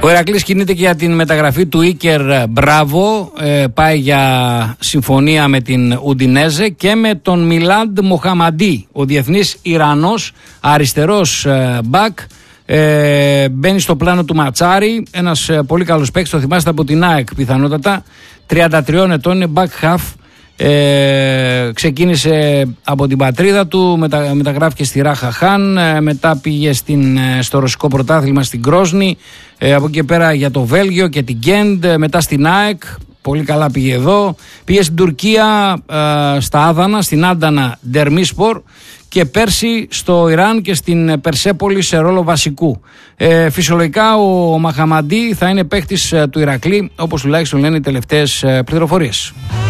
Ο Ηρακλής κινείται και για την μεταγραφή του Ίκερ Μπράβο. Πάει για συμφωνία με την Ουντινέζε και με τον Μιλάντ Μοχαμαντί, ο διεθνής Ιρανός αριστερός μπακ. Μπαίνει στο πλάνο του Ματσάρι, ένας πολύ καλός παίκτης, το θυμάστε από την ΑΕΚ πιθανότατα, 33 ετών, είναι back half. Ξεκίνησε από την πατρίδα του, μεταγράφηκε στη Ράχα Χάν, μετά πήγε στο ρωσικό πρωτάθλημα στην Κρόσνη, από εκεί πέρα για το Βέλγιο και την Γκέντ, μετά στην ΑΕΚ, πολύ καλά πήγε εδώ, πήγε στην Τουρκία, στα Άδανα, στην Άντανα Ντερμίσπορ, και πέρσι στο Ιράν και στην Περσέπολη σε ρόλο βασικού. Φυσιολογικά ο Μαχαμαντί θα είναι παίκτης του Ηρακλή, όπως τουλάχιστον λένε οι τελευταίες πληροφορίες.